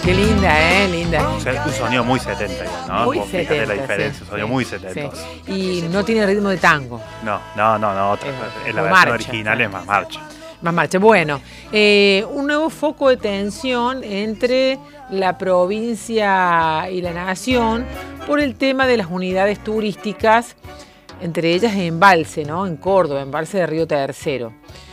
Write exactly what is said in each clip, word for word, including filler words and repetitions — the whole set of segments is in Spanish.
Qué linda, ¿eh? Linda. O sea, un sonido muy setenta, ¿no? Muy Vos fíjate setenta, la diferencia, sí, un sonido sí, muy setenta. sí. Y no tiene ritmo de tango. No, no, no, no, otra. Es, Es la o versión marcha, original sí. es más marcha. Más marcha. Bueno, eh, un nuevo foco de tensión entre la provincia y la nación por el tema de las unidades turísticas, entre ellas Embalse, ¿no? En Córdoba, Embalse de Río Tercero.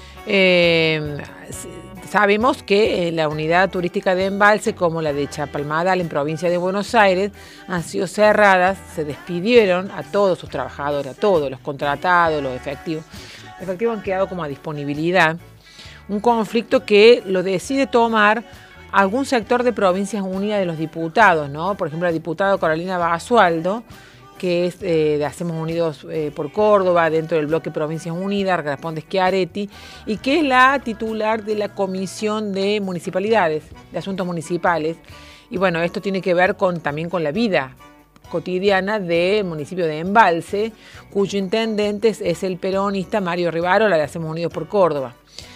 Eh, sabemos que eh, la unidad turística de Embalse, como la de Chapalmadal en provincia de Buenos Aires, han sido cerradas, se despidieron a todos sus trabajadores, a todos los contratados, los efectivos. Los efectivos han quedado como a disponibilidad. Un conflicto que lo decide tomar algún sector de Provincias Unidas de los diputados, ¿no? Por ejemplo, la diputada Carolina Basualdo, que es eh, de Hacemos Unidos eh, por Córdoba, dentro del bloque Provincias Unidas, responde Schiaretti, y que es la titular de la Comisión de Municipalidades, de Asuntos Municipales. Y bueno, esto tiene que ver con, también con la vida cotidiana del municipio de Embalse, cuyo intendente es el peronista Mario Rivarola, de Hacemos Unidos por Córdoba.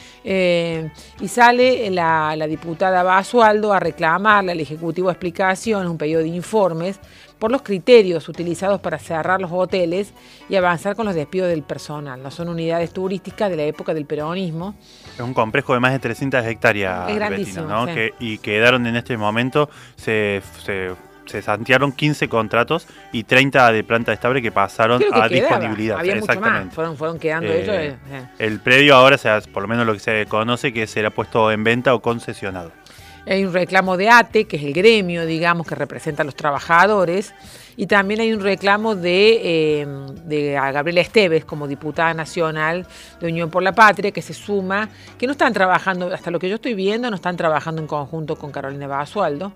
Eh, y sale la, la diputada Basualdo a reclamarle al Ejecutivo explicaciones, un pedido de informes por los criterios utilizados para cerrar los hoteles y avanzar con los despidos del personal. No son unidades turísticas de la época del peronismo. Es un complejo de más de trescientas hectáreas, es grandísimo, Betina, ¿no? Sí. Que, y quedaron en este momento, se... se se santearon quince contratos y treinta de planta estable que pasaron que quedaba. a disponibilidad. Había Exactamente. Mucho más. Fueron, fueron quedando eh, ellos. Eh. El predio ahora, se ha, por lo menos lo que se conoce, que será puesto en venta o concesionado. Hay un reclamo de A T E, que es el gremio, digamos, que representa a los trabajadores, y también hay un reclamo de, eh, de Gabriela Esteves, como diputada nacional de Unión por la Patria, que se suma, que no están trabajando, hasta lo que yo estoy viendo, no están trabajando en conjunto con Carolina Basualdo.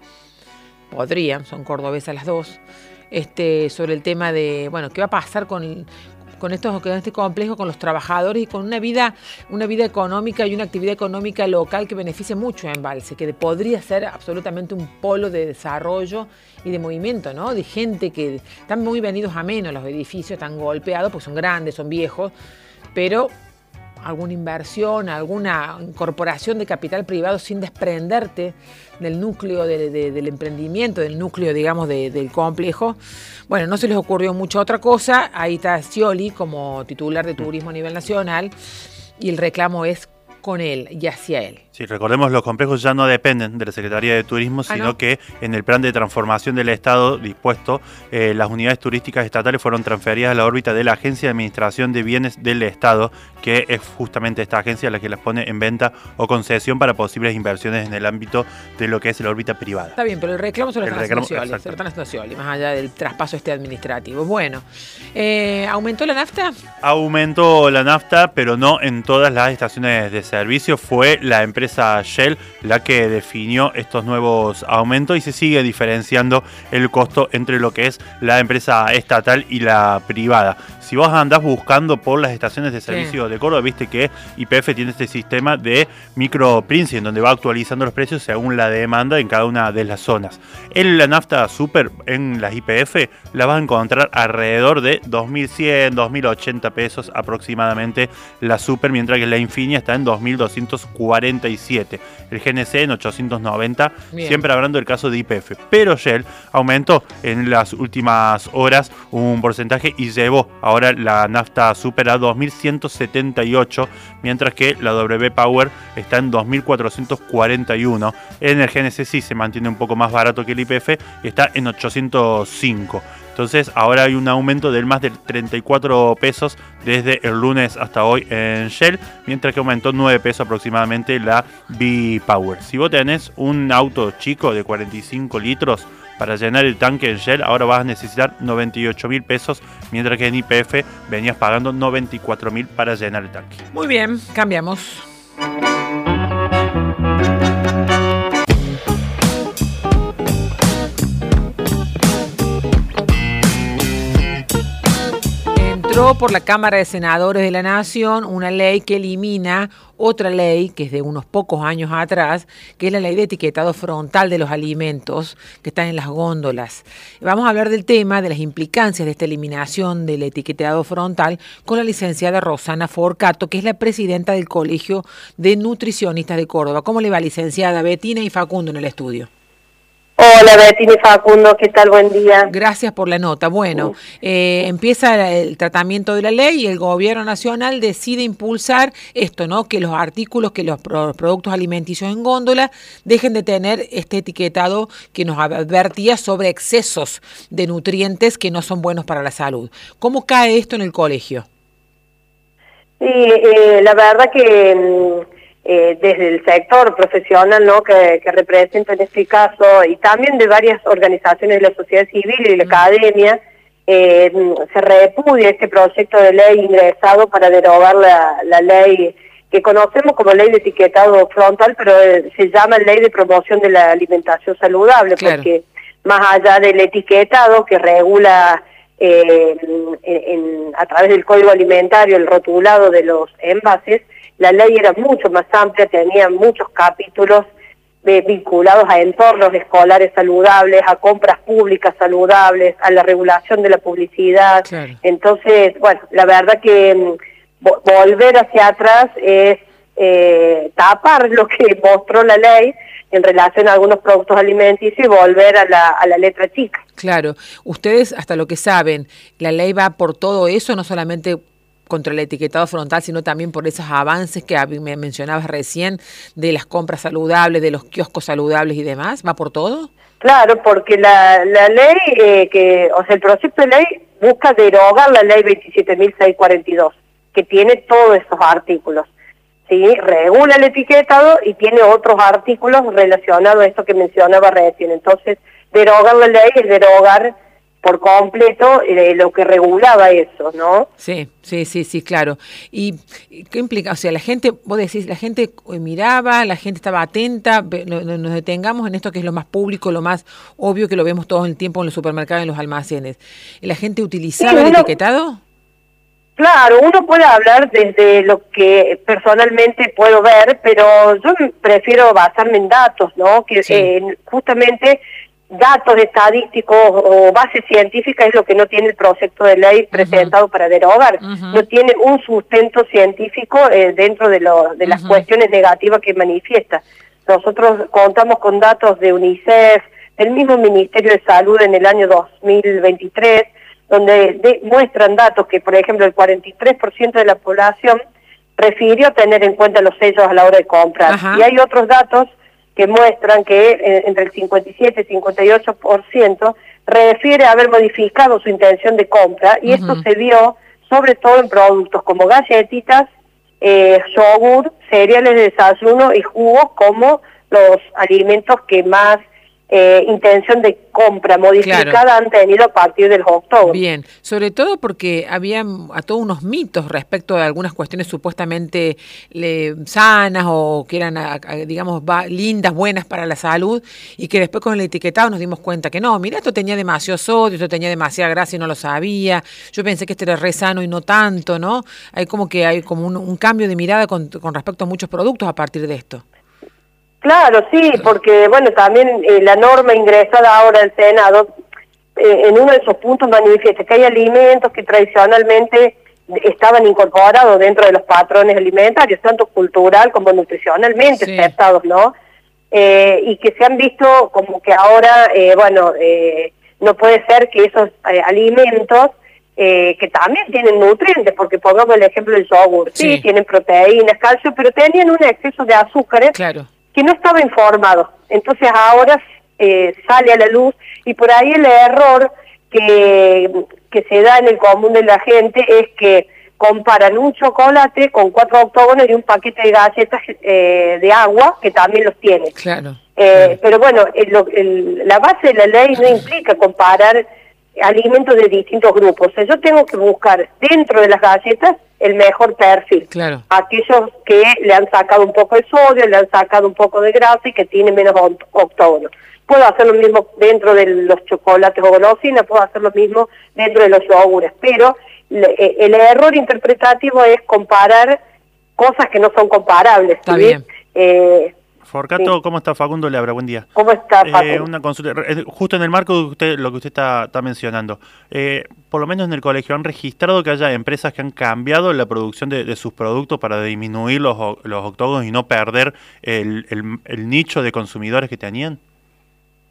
Podrían, son cordobesas las dos, este, sobre el tema de, bueno, qué va a pasar con, con, estos, con este complejo, con los trabajadores y con una vida, una vida económica y una actividad económica local que beneficie mucho a Embalse, que podría ser absolutamente un polo de desarrollo y de movimiento, ¿no? De gente que están muy venidos a menos, los edificios están golpeados porque son grandes, son viejos, pero alguna inversión, alguna incorporación de capital privado sin desprenderte del núcleo de, de, del emprendimiento, del núcleo, digamos, de, del complejo. Bueno, no se les ocurrió mucha otra cosa. Ahí está Scioli como titular de turismo a nivel nacional y el reclamo es con él y hacia él. Sí, recordemos, los complejos ya no dependen de la Secretaría de Turismo, ah, sino ¿no? que en el plan de transformación del Estado dispuesto, eh, las unidades turísticas estatales fueron transferidas a la órbita de la Agencia de Administración de Bienes del Estado, que es justamente esta agencia la que las pone en venta o concesión para posibles inversiones en el ámbito de lo que es la órbita privada. Está bien, pero el reclamo se lo están reclamo, haciendo Scioli, se lo están haciendo Scioli, más allá del traspaso este administrativo. Bueno, eh, ¿aumentó la nafta? Aumentó la nafta, pero no en todas las estaciones de servicio. Fue la empresa Shell la que definió estos nuevos aumentos y se sigue diferenciando el costo entre lo que es la empresa estatal y la privada. Si vos andás buscando por las estaciones de servicio sí. de Córdoba, viste que Y P F tiene este sistema de micropricing, en donde va actualizando los precios según la demanda en cada una de las zonas. En la nafta super, en las Y P F, la vas a encontrar alrededor de dos mil cien, dos mil ochenta pesos aproximadamente la super, mientras que la Infinia está en dos mil doscientos cuarenta y siete. El G N C en ochocientos noventa, bien. Siempre hablando del caso de Y P F. Pero Shell aumentó en las últimas horas un porcentaje y llevó ahora la nafta super a dos mil ciento setenta y ocho, mientras que la W Power está en dos mil cuatrocientos cuarenta y uno. En el G N C sí se mantiene un poco más barato que el Y P F y está en ochocientos cinco. Entonces ahora hay un aumento de más de treinta y cuatro pesos desde el lunes hasta hoy en Shell, mientras que aumentó nueve pesos aproximadamente la V Power. Si vos tenés un auto chico de cuarenta y cinco litros, para llenar el tanque en Shell ahora vas a necesitar noventa y ocho mil pesos, mientras que en Y P F venías pagando noventa y cuatro mil para llenar el tanque. Muy bien, cambiamos. Entró por la Cámara de Senadores de la Nación una ley que elimina otra ley que es de unos pocos años atrás, que es la ley de etiquetado frontal de los alimentos que están en las góndolas. Vamos a hablar del tema, de las implicancias de esta eliminación del etiquetado frontal con la licenciada Rosana Forcato, que es la presidenta del Colegio de Nutricionistas de Córdoba. ¿Cómo le va, licenciada? Betina y Facundo en el estudio. Hola, Betina y Facundo, ¿qué tal? Buen día. Gracias por la nota. Bueno, eh, empieza el tratamiento de la ley y el gobierno nacional decide impulsar esto, ¿no? Que los artículos, que los pro- productos alimenticios en góndola dejen de tener este etiquetado que nos advertía sobre excesos de nutrientes que no son buenos para la salud. ¿Cómo cae esto en el colegio? Sí, eh, la verdad que eh, desde el sector profesional, ¿no? que, que representa en este caso, y también de varias organizaciones de la sociedad civil y de la mm. academia, eh, se repudia este proyecto de ley ingresado para derogar la, la ley que conocemos como ley de etiquetado frontal, pero eh, se llama ley de promoción de la alimentación saludable, claro. Porque más allá del etiquetado que regula eh, en, en, a través del código alimentario el rotulado de los envases, la ley era mucho más amplia, tenía muchos capítulos eh, vinculados a entornos escolares saludables, a compras públicas saludables, a la regulación de la publicidad. Claro. Entonces, bueno, la verdad que volver hacia atrás es eh, tapar lo que mostró la ley en relación a algunos productos alimenticios y volver a la, a la letra chica. Claro, ustedes hasta lo que saben, la ley va por todo eso, no solamente contra el etiquetado frontal, sino también por esos avances que me mencionabas recién, de las compras saludables, de los kioscos saludables y demás, ¿va por todo? Claro, porque la, la ley, eh, que, o sea, el proyecto de ley busca derogar la ley veintisiete mil seiscientos cuarenta y dos, que tiene todos esos artículos. ¿Sí? Regula el etiquetado y tiene otros artículos relacionados a esto que mencionaba recién. Entonces, derogar la ley es derogar por completo eh, lo que regulaba eso, ¿no? Sí, sí, sí, sí, claro. ¿Y qué implica? O sea, la gente, vos decís, la gente miraba, la gente estaba atenta, nos detengamos en esto que es lo más público, lo más obvio, que lo vemos todo el tiempo en los supermercados, en los almacenes. ¿La gente utilizaba sí, uno, el etiquetado? Claro, uno puede hablar desde lo que personalmente puedo ver, pero yo prefiero basarme en datos, ¿no? Que sí. eh, justamente datos estadísticos o base científica es lo que no tiene el proyecto de ley presentado uh-huh. para derogar. Uh-huh. No tiene un sustento científico eh, dentro de, lo, de las uh-huh. cuestiones negativas que manifiesta. Nosotros contamos con datos de UNICEF, del mismo Ministerio de Salud en el año dos mil veintitrés, donde de, muestran datos que, por ejemplo, el cuarenta y tres por ciento de la población prefirió tener en cuenta los sellos a la hora de comprar. Uh-huh. Y hay otros datos que muestran que eh, entre el cincuenta y siete y cincuenta y ocho por ciento refiere a haber modificado su intención de compra, y uh-huh. esto se vio sobre todo en productos como galletitas, eh, yogur, cereales de desayuno y jugos como los alimentos que más eh, intención de compra modificada claro. han tenido a partir del octubre. Bien, sobre todo porque había a todos unos mitos respecto de algunas cuestiones supuestamente le, sanas o que eran, a, a, digamos, va, lindas, buenas para la salud, y que después con el etiquetado nos dimos cuenta que no, mira, esto tenía demasiado sodio, esto tenía demasiada grasa y no lo sabía, yo pensé que este era re sano y no tanto, ¿no? Hay como que hay como un, un cambio de mirada con, con respecto a muchos productos a partir de esto. Claro, sí, porque bueno, también eh, la norma ingresada ahora al Senado, eh, en uno de esos puntos manifiesta que hay alimentos que tradicionalmente estaban incorporados dentro de los patrones alimentarios, tanto cultural como nutricionalmente sí. aceptados, ¿no? Eh, y que se han visto como que ahora, eh, bueno, eh, no puede ser que esos eh, alimentos, eh, que también tienen nutrientes, porque pongamos el ejemplo del yogur, sí, sí tienen proteínas, calcio, pero tenían un exceso de azúcares. Claro. Que no estaba informado. Entonces ahora eh, sale a la luz, y por ahí el error que, que se da en el común de la gente es que comparan un chocolate con cuatro octógonos y un paquete de galletas eh, de agua, que también los tiene. Claro. Eh, claro. Pero bueno, el, el, la base de la ley no implica comparar alimentos de distintos grupos. O sea, yo tengo que buscar dentro de las galletas el mejor perfil. Claro. Aquellos que le han sacado un poco de sodio, le han sacado un poco de grasa y que tienen menos octógonos. Puedo hacer lo mismo dentro de los chocolates o golosinas, puedo hacer lo mismo dentro de los yogures, pero le, el error interpretativo es comparar cosas que no son comparables. Está ¿sí? bien. Eh, Forcato, sí. ¿Cómo está? Facundo Lebra, buen día. ¿Cómo está, Facundo? Eh, una consulta, justo en el marco de usted, lo que usted está, está mencionando, eh, por lo menos en el colegio, ¿han registrado que haya empresas que han cambiado la producción de, de sus productos para disminuir los, los octógonos y no perder el, el, el nicho de consumidores que tenían?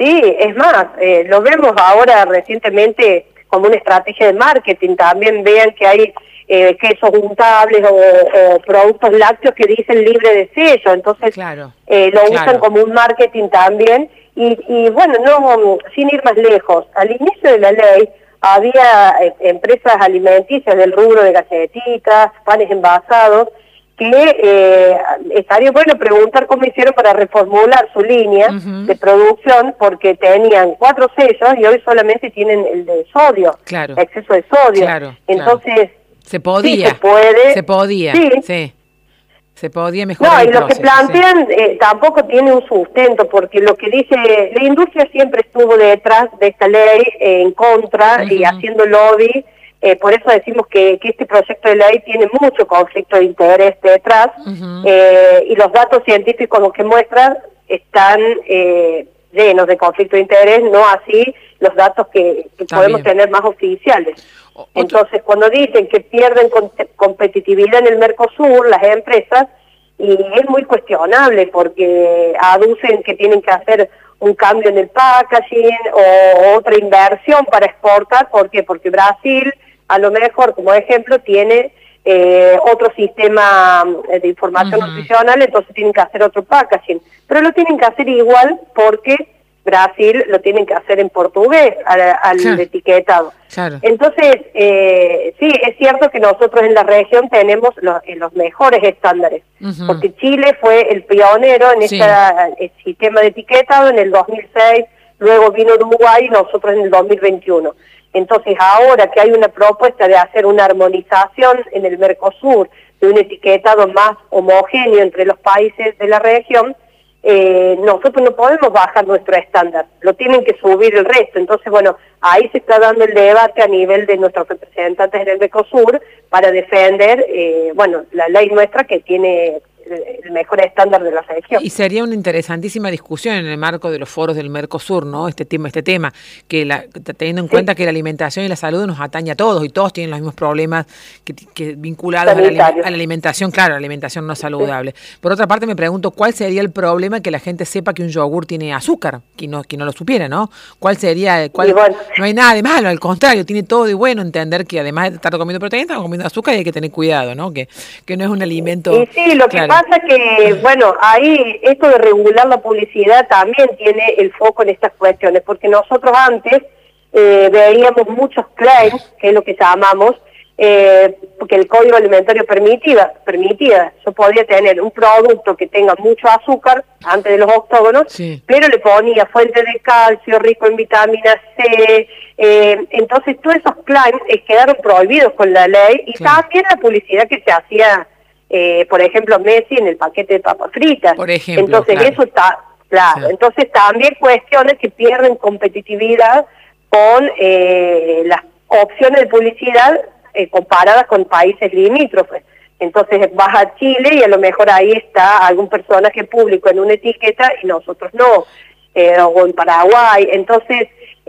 Sí, es más, eh, lo vemos ahora recientemente como una estrategia de marketing. También vean que hay eh, quesos untables o, o productos lácteos que dicen libre de sello, entonces claro, eh, lo claro. usan como un marketing también. Y, y bueno, no sin ir más lejos, al inicio de la ley había eh, empresas alimenticias del rubro de galletitas, panes envasados, que eh, estaría bueno preguntar cómo hicieron para reformular su línea uh-huh. de producción, porque tenían cuatro sellos y hoy solamente tienen el de sodio, claro. exceso de sodio. Claro, Entonces, claro. se podía, sí se puede. Se podía, sí. sí. Se podía mejorar. No, y el lo proceso, que plantean sí. eh, tampoco tiene un sustento, porque lo que dice, la industria siempre estuvo detrás de esta ley, eh, en contra, uh-huh. y haciendo lobby. Eh, por eso decimos que, que este proyecto de ley tiene mucho conflicto de interés detrás, uh-huh. eh, y los datos científicos que muestran están eh, llenos de conflicto de interés, no así los datos que, que podemos tener más oficiales. O, Entonces, cuando dicen que pierden con, competitividad en el Mercosur, las empresas, y es muy cuestionable porque aducen que tienen que hacer un cambio en el packaging o otra inversión para exportar. ¿Por qué? Porque Brasil, a lo mejor, como ejemplo, tiene eh, otro sistema de información uh-huh. nutricional, entonces tienen que hacer otro packaging. Pero lo tienen que hacer igual porque Brasil lo tienen que hacer en portugués al, al claro. etiquetado. Claro. Entonces, eh, sí, es cierto que nosotros en la región tenemos los, los mejores estándares, uh-huh. porque Chile fue el pionero en sí. este sistema de etiquetado en el dos mil seis, luego vino Uruguay y nosotros en el dos mil veintiuno. Entonces, ahora que hay una propuesta de hacer una armonización en el Mercosur, de un etiquetado más homogéneo entre los países de la región, eh, nosotros no podemos bajar nuestro estándar, lo tienen que subir el resto. Entonces, bueno, ahí se está dando el debate a nivel de nuestros representantes en el Mercosur para defender, eh, bueno, la ley nuestra que tiene el mejor estándar de la región. Y sería una interesantísima discusión en el marco de los foros del Mercosur, ¿no? Este tema, este tema, que la, teniendo en sí. cuenta que la alimentación y la salud nos atañe a todos y todos tienen los mismos problemas que, que vinculados a la, a la alimentación, claro, la alimentación no saludable. Sí. Por otra parte, me pregunto, ¿cuál sería el problema que la gente sepa que un yogur tiene azúcar? Que no, que no lo supiera, ¿no? ¿Cuál sería? Cuál, bueno. No hay nada de malo, al contrario, tiene todo de bueno entender que además de estar comiendo proteínas, estamos comiendo azúcar y hay que tener cuidado, ¿no? Que, que no es un alimento... Y sí, lo claro. que pasa que, bueno, ahí esto de regular la publicidad también tiene el foco en estas cuestiones, porque nosotros antes eh, veíamos muchos claims, que es lo que llamamos, eh, porque el Código Alimentario permitía, permitía, yo podía tener un producto que tenga mucho azúcar antes de los octógonos, sí. pero le ponía fuente de calcio, rico en vitamina C, eh, entonces todos esos claims eh, quedaron prohibidos con la ley, y sí. también la publicidad que se hacía, eh, por ejemplo, Messi en el paquete de papas fritas. Por ejemplo, entonces claro. eso está, claro, sí. entonces también cuestiones que pierden competitividad con eh, las opciones de publicidad eh, comparadas con países limítrofes. Entonces vas a Chile y a lo mejor ahí está algún personaje público en una etiqueta y nosotros no, eh, o en Paraguay. Entonces,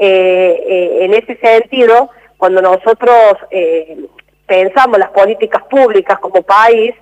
eh, eh, en ese sentido, cuando nosotros eh, pensamos las políticas públicas como país,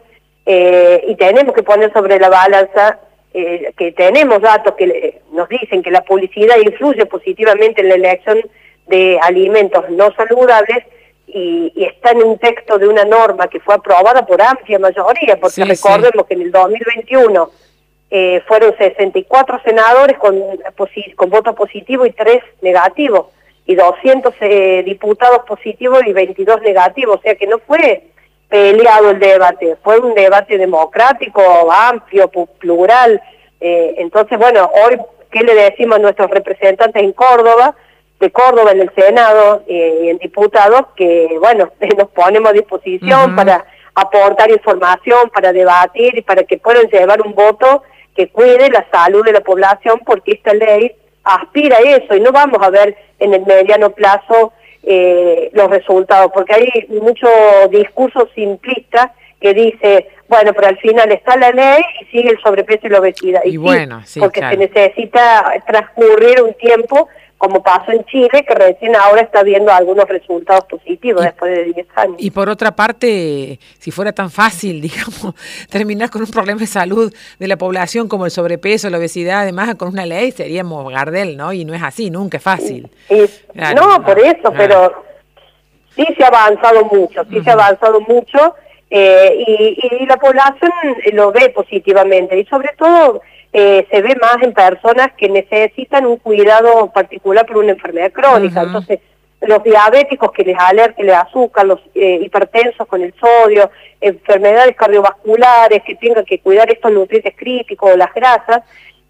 eh, y tenemos que poner sobre la balanza, eh, que tenemos datos que eh, nos dicen que la publicidad influye positivamente en la elección de alimentos no saludables, y, y está en un texto de una norma que fue aprobada por amplia mayoría, porque sí, recordemos sí. que en el dos mil veintiuno eh, fueron sesenta y cuatro senadores con, con voto positivo y tres negativos, y doscientos eh, diputados positivos y veintidós negativos, o sea que no fue peleado el debate, fue un debate democrático, amplio, plural. Eh, entonces, bueno, hoy, ¿qué le decimos a nuestros representantes en Córdoba, de Córdoba en el Senado eh, y en diputados, que, bueno, nos ponemos a disposición uh-huh. para aportar información, para debatir y para que puedan llevar un voto que cuide la salud de la población, porque esta ley aspira a eso y no vamos a ver en el mediano plazo eh, los resultados, porque hay mucho discurso simplista que dice, bueno, pero al final está la ley y sigue el sobrepeso y la obesidad. Y, y bueno, sí, porque claro. se necesita transcurrir un tiempo como pasó en Chile, que recién ahora está viendo algunos resultados positivos y, después de diez años. Y por otra parte, si fuera tan fácil, digamos, terminar con un problema de salud de la población como el sobrepeso, la obesidad, además con una ley, seríamos Gardel, ¿no? Y no es así, nunca es fácil. Y, claro, no, por eso, claro. Pero sí se ha avanzado mucho, sí uh-huh. se ha avanzado mucho, eh, y, y la población lo ve positivamente, y sobre todo eh, se ve más en personas que necesitan un cuidado particular por una enfermedad crónica. Uh-huh. Entonces, los diabéticos que les alerta el azúcar, los eh, hipertensos con el sodio, enfermedades cardiovasculares que tengan que cuidar estos nutrientes críticos o las grasas,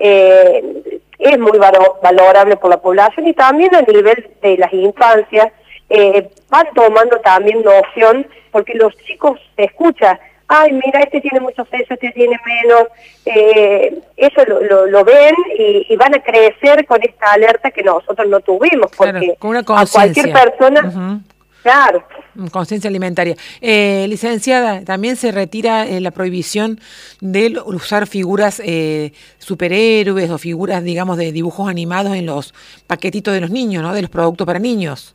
eh, es muy valorable por la población, y también a nivel de las infancias eh, van tomando también noción, porque los chicos se escuchan, ay, mira, este tiene mucho peso, este tiene menos, eh, eso lo, lo, lo ven y, y van a crecer con esta alerta que nosotros no tuvimos, porque claro, con una a cualquier persona, uh-huh. claro. Conciencia alimentaria. Eh, licenciada, también se retira eh, la prohibición de usar figuras eh, superhéroes o figuras, digamos, de dibujos animados en los paquetitos de los niños, ¿no? De los productos para niños.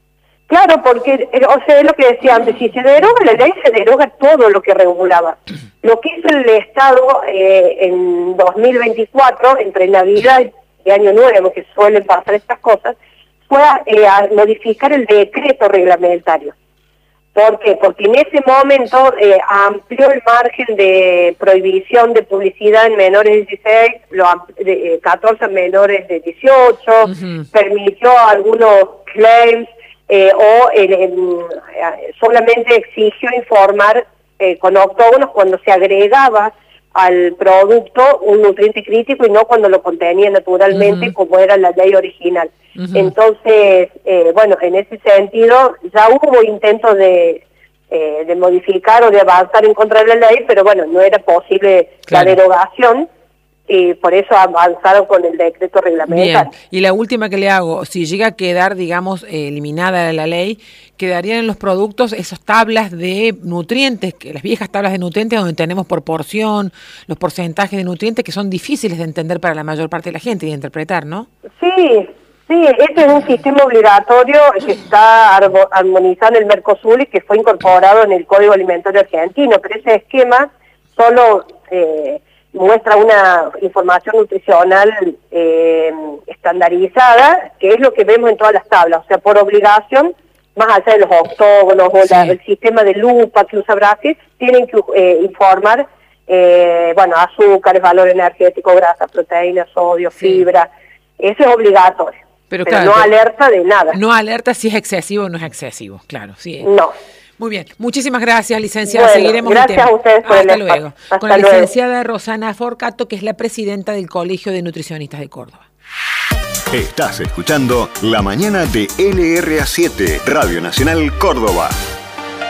Claro, porque, o sea, es lo que decía antes, si se deroga la ley, se deroga todo lo que regulaba. Lo que hizo el Estado eh, en dos mil veinticuatro, entre Navidad y Año Nuevo, que suelen pasar estas cosas, fue a, eh, a modificar el decreto reglamentario. ¿Por qué? Porque en ese momento eh, amplió el margen de prohibición de publicidad en menores de dieciséis, lo, de, eh, catorce menores de dieciocho, uh-huh. permitió algunos claims, Eh, o el, el, solamente exigió informar eh, con octógonos cuando se agregaba al producto un nutriente crítico y no cuando lo contenía naturalmente, uh-huh. como era la ley original. Uh-huh. Entonces, eh, bueno, en ese sentido ya hubo intentos de, eh, de modificar o de avanzar en contra de la ley, pero bueno, no era posible claro. la derogación. Y por eso avanzaron con el decreto reglamentario. Bien. Y la última que le hago, si llega a quedar, digamos, eh, eliminada la ley, quedarían en los productos esas tablas de nutrientes, que las viejas tablas de nutrientes donde tenemos por porción, los porcentajes de nutrientes que son difíciles de entender para la mayor parte de la gente y de interpretar, ¿no? Sí, sí, este es un sistema obligatorio que está armonizado en el Mercosur y que fue incorporado en el Código Alimentario Argentino, pero ese esquema solo Eh, muestra una información nutricional eh, estandarizada, que es lo que vemos en todas las tablas, o sea, por obligación, más allá de los octógonos o sí. la, el sistema de lupa que usa Brasil, tienen que eh, informar, eh, bueno, azúcares, valor energético, grasa, proteína, sodio, sí. fibra, eso es obligatorio, pero, pero claro, no pero alerta de nada. No alerta si es excesivo o no es excesivo, claro, sí. No. Muy bien, muchísimas gracias, licenciada. Bueno, seguiremos gracias el tema. a ustedes por Hasta el luego. Hasta Con la luego. licenciada Rosana Forcato, que es la presidenta del Colegio de Nutricionistas de Córdoba. Estás escuchando La Mañana de L R A siete, Radio Nacional Córdoba.